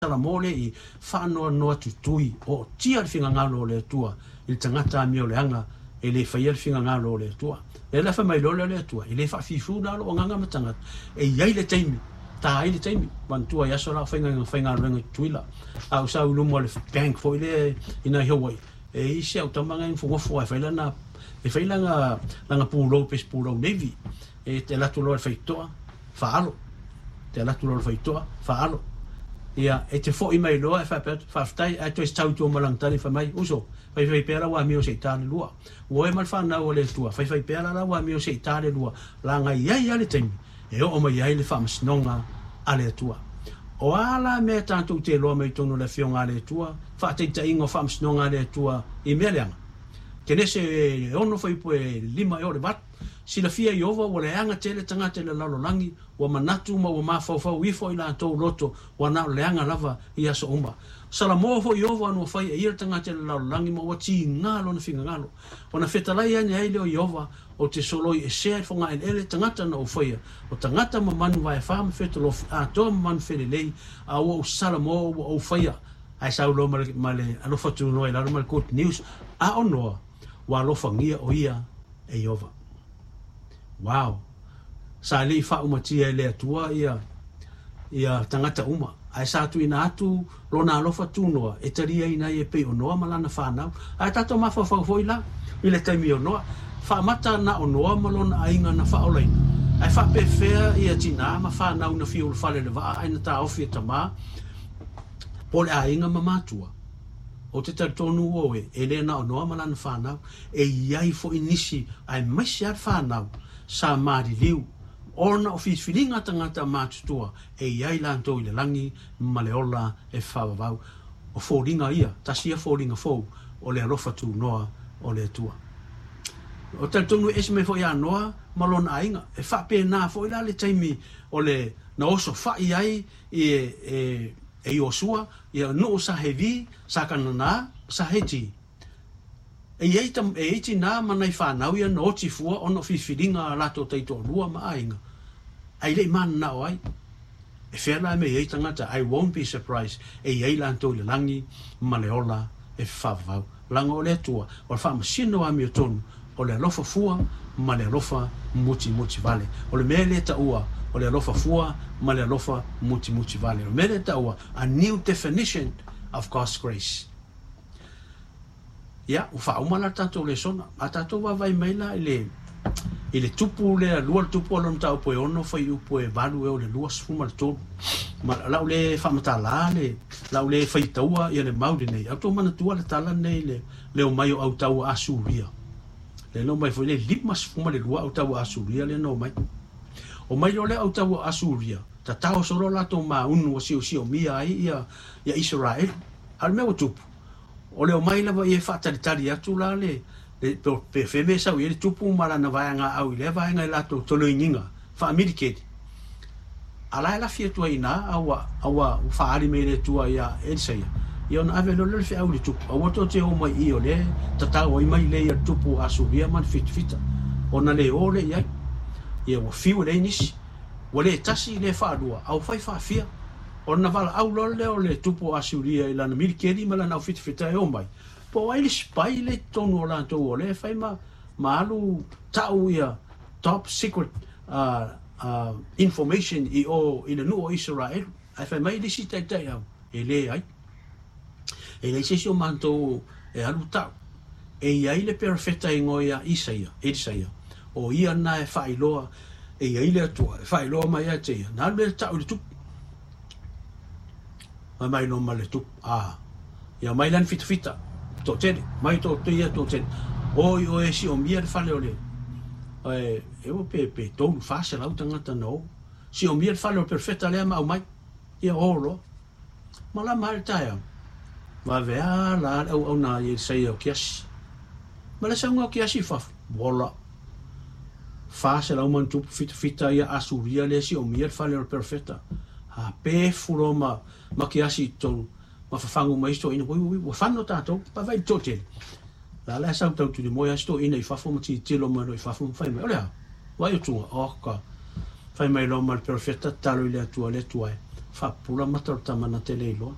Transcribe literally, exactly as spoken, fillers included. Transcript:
sala mole i whanoa noa tutui o tia finga ngalo le tua il tangata mi o le anga e le whaia finga ngalo le tua e la wha mai lole le tua e le wha fifu nalo o nganga matangata e iai le taimi ta ai le taimi wantua yaso la whainga whainga renga tuila au sa ulumo le bank fo ile ina Hawaii e isi au tamanga in fungo fo e whaila na e whaila nga langa pūrou pes pūrou Navy e te latu loa whaitoa whaalo te latu loa whaitoa whaalo ia e te fo i mai loa e whapet whaftai a to e tau tō malangtari wha mai uso whai whai pēra wa mio se tāne lua ua e mal whanau o le tua whai whai pēra la wa mio se tāne lua la ngai iai ale taimi e o mai iai le whamasnonga a le tua o ala me tātou te loa mai tono le whionga a le tua whateita ingo whamasnonga a le tua i mea leanga kene se ono whai poe lima e o le bat sila fia i ova wale anga tele tangata le lalolangi wa manatu ma wa mawhawhau ifo i la tau loto wa na leanga lava i aso umba sala mofo i ova anu whai e ira tangata le lalolangi ma wa ti ngalo na finga ngalo wa na whetalai ane ai leo i ova o te soloi e sea fonga en ele tangata na o whaia o tangata ma manu vai whaam whetalo a toa ma manu whelelei a ua o sala mo wa o whaia ai sau lo ma le alofa tu noe lalo ma le Court News a onoa wa alofa ngia o ia e i ova. Wow. Sa le fa uma tia le atua ia ia tangata uma. Ai sa tu ina atu lona alofa tunoa e taria ina e pe onoa malana whanau. Ai tato mafa whaufoila i le taimi onoa. Wha mata na onoa malona ainga na whaolaina. Ai wha pe whea ia tina ma whanau na fiul whale le waa aina ta ofi e tama. Pole ainga mamatua. O te tautonu oe e le na onoa malana whanau e iai fo inisi ai maisi ar whanau. Sa mari liu ona ofis filinga tangata matutua e iai lantou i le langi maleola e whawawau o fōringa ia, tasia fōringa fōu o le alofa tu noa o le tua o tautonu esme fo ia noa malona ainga e whape nā fo ila le taimi o le na oso whai ai e e e osua ia no sa hevi sa kanana sa heti e iei tam e iti nā manai whanau ia no oti fua ono whiwhiringa lato teito lua ma ainga. Ai lei mana na o ai. E whera me iei tangata, I won't be surprised. E iei lanto le langi, maleola, e whawau. Langa o le tua, o le whamasino a mi o tonu, o le alofa fua, ma le alofa muti muti vale. O le mea le taua, o le alofa fua, ma le alofa muti muti vale. O le mea le taua, a new definition of God's grace. Ya, o fa uma la tato le sona, a tato wa vai maila ile ile tupu le lua tupu lon tau po ono foi u po valu e le lua sfuma le to. Ma la le fa mata la le la le fai taua ia le maudi nei. Auto mana tua le tala nei le le o mai au tau asuria. Le no mai foi le lima sfuma le lua au tau asuria le no mai. O mai le au tau asuria. Ta tau solo la to ma unu o si o si o mia ai ia ia Israel. Al meu tupu. O leo mai lava i e whaataritari atu la le pe wheme sau i e tupu mara na vaianga au i le vaianga i lato tolo i ninga whaamiriketi ala e la fia tua ina awa awa whaari me le tua ia Elsaia i ona ave lo le whiau le tupu awa to te o mai i o le tatau i mai le i a tupu asuria man fit fita ona le o le iai i a wa fiu le nisi wa le tasi le whaadua au whai whaafia ona vala au lo le o le tupu asuria i lana mirikeri ma lana au fit fita e o mai po ai le spai le tonu o lanto o le fai ma ma alu tau ia top secret uh, uh, information i o i le nu o Israel ai fai mai le si tai tai au e le ai e le sesi o manto e alu tau e iai le perfeta ingoia Isaia Isaia o ia na e fai loa e iai le atua e fai loa mai a teia na le tau le tupu mai mai no male tupu ah ia mai lan fita fita to tele mai to to ia to tele oi oi si o mia fale ole e eu pe pe to fase la utanga no si o mia fale perfetta le ma o mai ia olo ma la mal taia va vea la o na ia sei o kias ma la sango kiasi fa vola fase la man tu fit fita ia asuria le si o mia fale perfetta a pe fulo ma ma kiasi to ma fafango mai sto ina oi oi fanno tato pa vai totel la la sa tau tu di moia sto ina i fafo mati tilo ma no i fafo fai mai olha vai tu oka fai mai lo mal perfetta talo ile tua le tua fa pula matorta mana tele lo